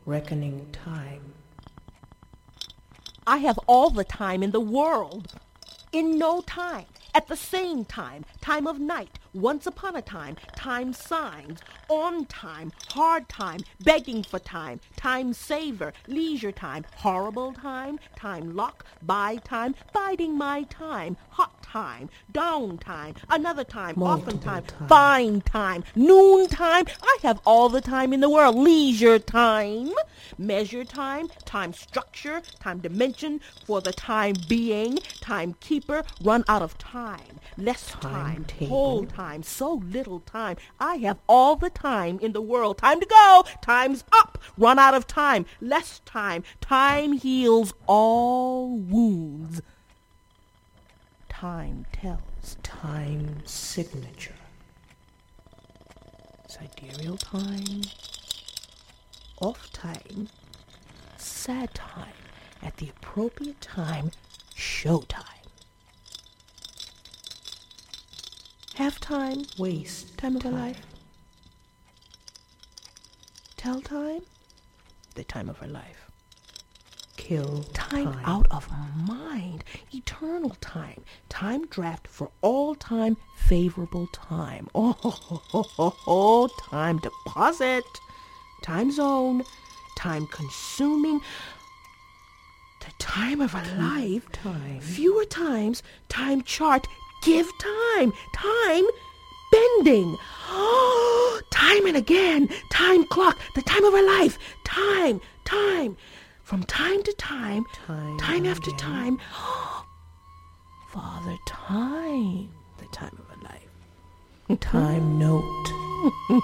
reckoning time. I have all the time in the world. In no time, at the same time, time of night, once upon a time, time signs, on time, hard time, begging for time, time saver, leisure time, horrible time, time lock, buy time, biding my time, hot time, down time, another time, Multiple often time, time. fine time, noon time. I have all the time in the world. Leisure time, measure time, time structure, time dimension, for the time being, timekeeper, run out of time, less time, Timetable. whole time, so little time. I have all the time in the world. Time to go. Time's up. Run out of time. Less time. Time heals all wounds. Time tells. Time signature. Sidereal time. Off time. Sad time. At the appropriate time. Show time. Half time. Waste Time of time. a life. Tell time. The time of her life. Kill Time time. out of mind. Eternal time. Time draft for all time. Favorable time. Oh, time deposit. Time zone. Time consuming. The time of a life. Time. Fewer times. Time chart. Give time. Time bending. Time and again. Time clock. The time of our life. Time. From time to time. Time after again. time. Father Time. The time of our life. Time note.